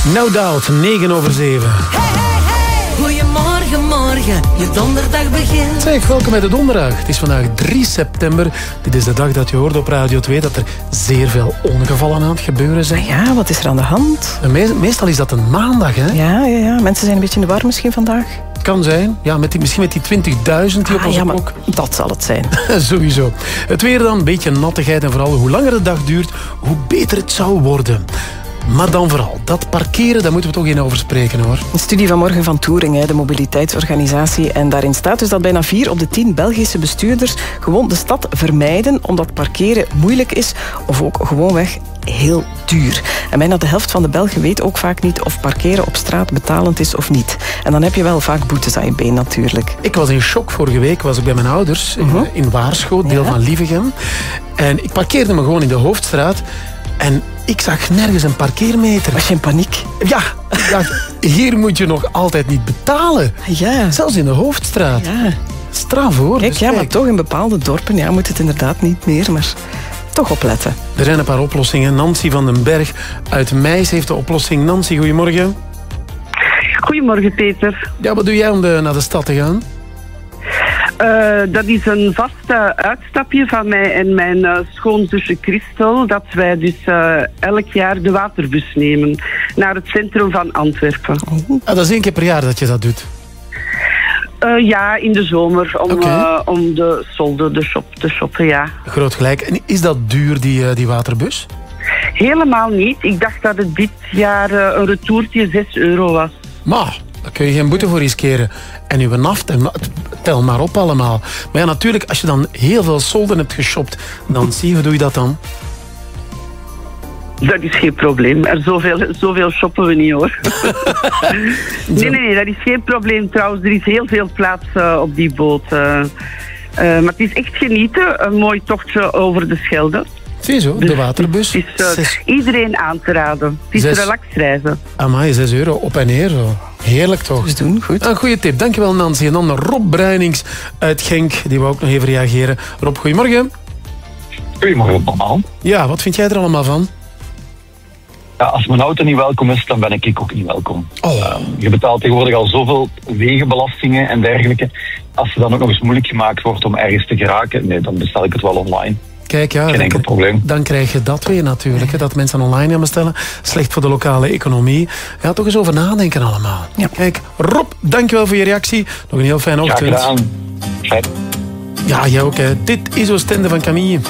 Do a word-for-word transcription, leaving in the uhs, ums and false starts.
No doubt, negen over zeven. Hey, hey, hey. Goedemorgen, morgen. Je donderdag begint. Zeg, welkom bij de donderdag. Het is vandaag drie september. Dit is de dag dat je hoort op Radio twee dat er zeer veel ongevallen aan het gebeuren zijn. Ja, wat is er aan de hand? Me- meestal is dat een maandag, hè? Ja, ja, ja, mensen zijn een beetje in de war misschien vandaag. Kan zijn. Ja, met die, misschien met die twintigduizend die op Ah, onze ja, maar klok. dat zal het zijn. Sowieso. Het weer dan, een beetje nattigheid en vooral hoe langer de dag duurt, hoe beter het zou worden. Maar dan vooral, dat parkeren, daar moeten we toch in over spreken, hoor. Een studie vanmorgen van Touring, hè, de mobiliteitsorganisatie. En daarin staat dus dat bijna vier op de tien Belgische bestuurders gewoon de stad vermijden omdat parkeren moeilijk is of ook gewoonweg heel duur. En bijna de helft van de Belgen weet ook vaak niet of parkeren op straat betalend is of niet. En dan heb je wel vaak boetes aan je been natuurlijk. Ik was in shock vorige week, was ik bij mijn ouders in, Mhm. in Waarschoot, deel Ja. van Lievegem. En ik parkeerde me gewoon in de Hoofdstraat en ik zag nergens een parkeermeter. Was je in paniek? Ja, ik dacht, hier moet je nog altijd niet betalen. Ja. Zelfs in de Hoofdstraat. Ja. Straf, hoor. Kijk, Dus ja, maar kijk, toch in bepaalde dorpen ja, moet het inderdaad niet meer, maar toch opletten. er zijn een paar oplossingen. Nancy van den Berg uit Meijs heeft de oplossing. Nancy, goedemorgen. Goedemorgen, Peter. Ja, wat doe jij om de, naar de stad te gaan? Uh, dat is een vast uh, uitstapje van mij en mijn uh, schoonzusje Christel, dat wij dus uh, elk jaar de waterbus nemen naar het centrum van Antwerpen. Ah, dat is één keer per jaar dat je dat doet. Uh, ja, in de zomer, om, Oké. uh, om de solden, de shop te shoppen, ja. Groot gelijk. En is dat duur, die, eh, die waterbus? Helemaal niet. Ik dacht dat het dit jaar uh, een retourtje zes euro was. Maar, daar kun je geen boete voor riskeren. En uw naft, en tel maar op allemaal. Maar ja, natuurlijk, als je dan heel veel solden hebt geshopt, dan zie je, hoe doe je dat dan? Dat is geen probleem. Er zoveel, zoveel shoppen we niet, hoor. nee, nee, nee, dat is geen probleem trouwens. Er is heel veel plaats uh, op die boot. Uh, uh, maar het is echt genieten. Een mooi tochtje over de Schelde. Zie je zo, de waterbus. Het is uh, Zes, iedereen aan te raden. Het is Zes. relaxreizen. amai, zes euro op en neer. Zo. Heerlijk toch? Dus doen, goed. Een goede tip, dankjewel Nancy. En dan Rob Bruinings uit Genk, die wou ook nog even reageren. Rob, goedemorgen. Goedemorgen allemaal. Ja, wat vind jij er allemaal van? Ja, als mijn auto niet welkom is, dan ben ik ook niet welkom. Oh. Je betaalt tegenwoordig al zoveel wegenbelastingen en dergelijke. Als er dan ook nog eens moeilijk gemaakt wordt om ergens te geraken, nee, dan bestel ik het wel online. Kijk, ja, Geen dan, enkel probleem. dan krijg je dat weer natuurlijk. Hè, dat mensen online gaan bestellen. Slecht voor de lokale economie. Ja, toch eens over nadenken allemaal. Ja. Kijk, Rob, dankjewel voor je reactie. Nog een heel fijne Graag ochtend. gedaan. Fijn. Ja, jij ook. Hè. Dit is Oostende van Camille.